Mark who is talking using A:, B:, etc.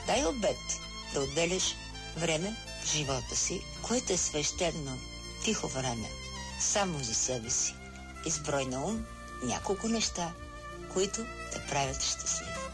A: Дай обет да отделяш време в живота си, което е свещено, тихо време, само за себе си. Изброй на ум няколко неща, които те правят щастлив.